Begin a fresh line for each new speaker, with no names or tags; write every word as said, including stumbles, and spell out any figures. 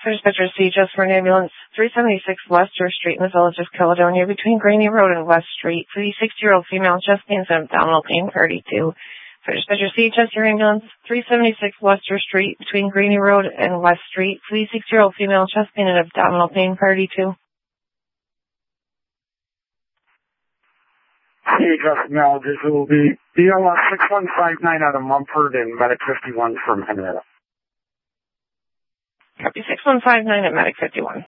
Dispatcher C, just for an ambulance, three seventy-six Lester Street in the village of Caledonia between Graney Road and West Street for the sixty-year-old female chest pains and abdominal pain priority two. For Dispatcher C, just your ambulance, three seventy-six Lester Street between Graney Road and West Street for the sixty-year-old female chest pain and abdominal pain priority two.
C, just now, this will be B L S six one five nine out of Mumford and Medic fifty-one from Henrietta.
Copy six one five nine at Medic fifty-one.